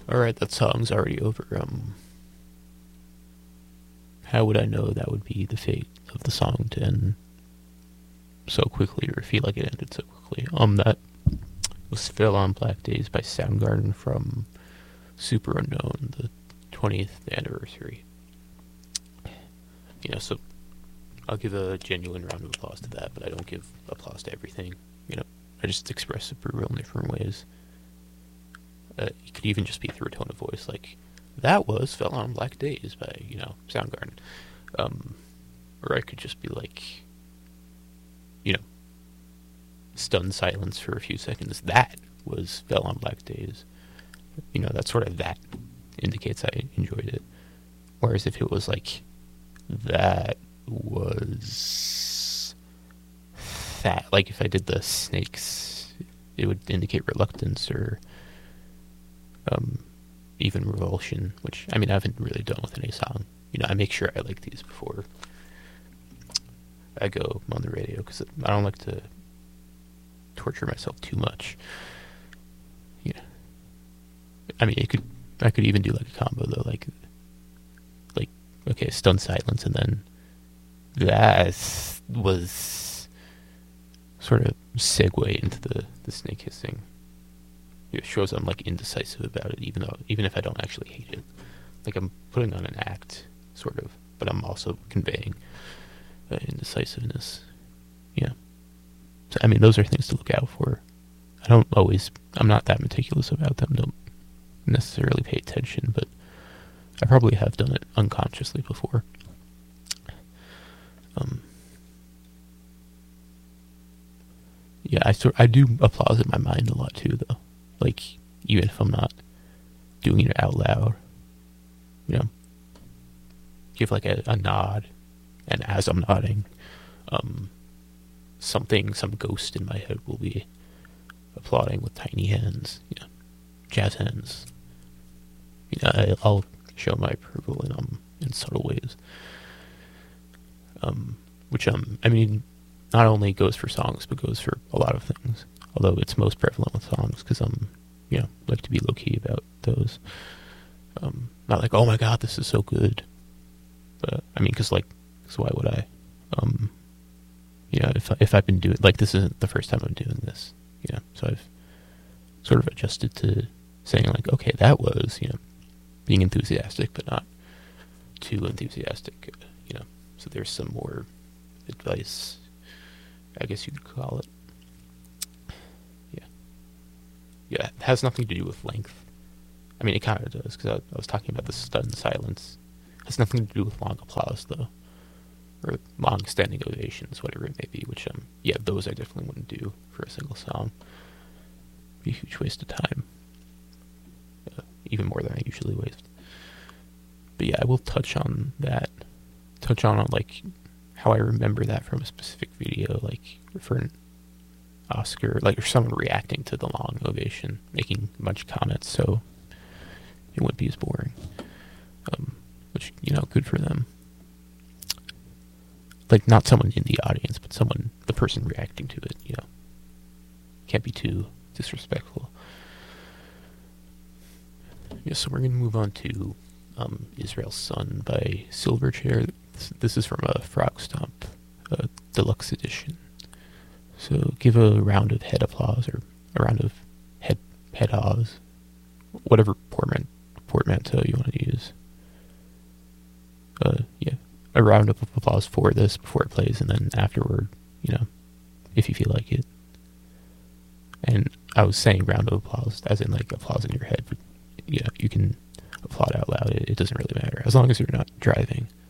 Alright, that song's already over. How would I know that would be the fate of the song to end so quickly or feel like it ended so quickly? That was Fell on Black Days by Soundgarden from Super Unknown, the 20th anniversary. So I'll give a genuine round of applause to that, but I don't give applause to everything. I just express approval in different ways. It could even just be through a tone of voice, like, that was Fell on Black Days by, Soundgarden. Or I could just be like, you know, stunned silence for a few seconds. That was Fell on Black Days. That sort of that indicates I enjoyed it. Whereas if it was like, that was that, like if I did the snakes, it would indicate reluctance or even revulsion, which, I haven't really done with any song. I make sure I like these before I go on the radio, because I don't like to torture myself too much. I could even do like a combo though, like okay, stunned silence, and then that was sort of segue into the snake hissing. It shows I'm like indecisive about it, even if I don't actually hate it. Like I'm putting on an act, sort of, but I'm also conveying indecisiveness. Yeah. So those are things to look out for. I'm not that meticulous about them. Don't necessarily pay attention, but I probably have done it unconsciously before. Yeah, I do applause in my mind a lot too, though. Like, even if I'm not doing it out loud, give like a nod, and as I'm nodding, some ghost in my head will be applauding with tiny hands, jazz hands. I'll show my approval in subtle ways, which not only goes for songs but goes for a lot of things. Although it's most prevalent with songs, because like to be low key about those. Not like, oh my god, this is so good, but because why would I? If I've been doing, like, this isn't the first time I'm doing this, so I've sort of adjusted to saying like, okay, that was being enthusiastic, but not too enthusiastic, So there's some more advice, I guess you could call it. Yeah, it has nothing to do with length. It kind of does, because I was talking about the stunned silence. It has nothing to do with long applause, though. Or long standing ovations, whatever it may be, which, those I definitely wouldn't do for a single song. It'd be a huge waste of time. Even more than I usually waste. But yeah, I will touch on that. Touch on, like, how I remember that from a specific video, like, referring Oscar, like, or someone reacting to the long ovation, making a bunch of comments, so it wouldn't be as boring. Which, good for them. Like, not someone in the audience, but the person reacting to it, Can't be too disrespectful. Yeah, so we're going to move on to Israel's Son by Silverchair. This is from a Frog Stomp deluxe edition. So give a round of head applause, or a round of head ahs, whatever portmanteau you want to use. Yeah, a round of applause for this before it plays, and then afterward, if you feel like it. And I was saying round of applause, as in like applause in your head, but you can applaud out loud. It doesn't really matter, as long as you're not driving.